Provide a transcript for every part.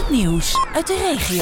Het nieuws uit de regio.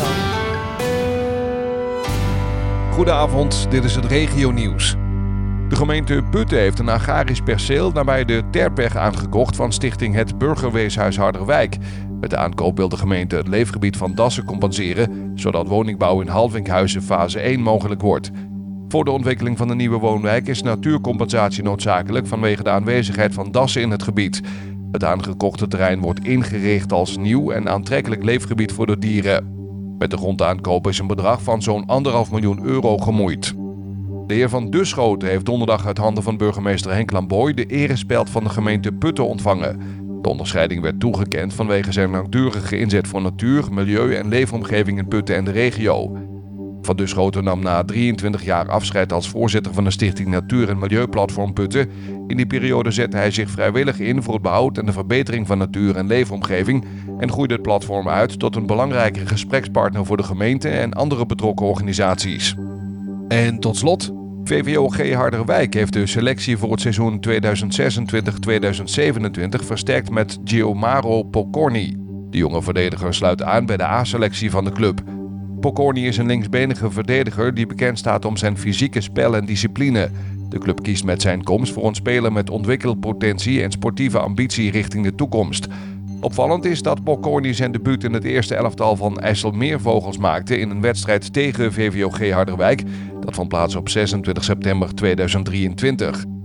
Goedenavond, dit is het regionieuws. De gemeente Putten heeft een agrarisch perceel nabij de Terpeg aangekocht van stichting Het Burgerweeshuis Harderwijk. Met de aankoop wil de gemeente het leefgebied van Dassen compenseren, zodat woningbouw in Halvinkhuizen fase 1 mogelijk wordt. Voor de ontwikkeling van de nieuwe woonwijk is natuurcompensatie noodzakelijk vanwege de aanwezigheid van dassen in het gebied. Het aangekochte terrein wordt ingericht als nieuw en aantrekkelijk leefgebied voor de dieren. Met de grondaankoop is een bedrag van zo'n €1,5 miljoen gemoeid. De heer Van Duschoten heeft donderdag uit handen van burgemeester Henk Lamboy de erespeld van de gemeente Putten ontvangen. De onderscheiding werd toegekend vanwege zijn langdurige inzet voor natuur, milieu en leefomgeving in Putten en de regio. Van Duschoten nam na 23 jaar afscheid als voorzitter van de stichting Natuur- en Milieuplatform Putten. In die periode zette hij zich vrijwillig in voor het behoud en de verbetering van natuur- en leefomgeving en groeide het platform uit tot een belangrijke gesprekspartner voor de gemeente en andere betrokken organisaties. En tot slot, VVOG Harderwijk heeft de selectie voor het seizoen 2026-2027 versterkt met Giomaro Pokorny. De jonge verdediger sluit aan bij de A-selectie van de club. Pokorny is een linksbenige verdediger die bekend staat om zijn fysieke spel en discipline. De club kiest met zijn komst voor een speler met ontwikkelpotentie en sportieve ambitie richting de toekomst. Opvallend is dat Pokorny zijn debuut in het eerste elftal van IJsselmeervogels maakte in een wedstrijd tegen VVOG Harderwijk. Dat vond plaats op 26 september 2023.